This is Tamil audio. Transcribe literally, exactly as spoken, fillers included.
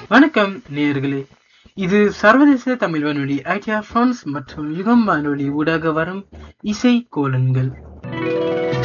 வணக்கம் நேயர்களே. இது சர்வதேச தமிழ் வானொலி ஐடியா பிரான்ஸ் மற்றும் யுகம் வானொலி ஊடாக வரும் இசை கோலன்கள்.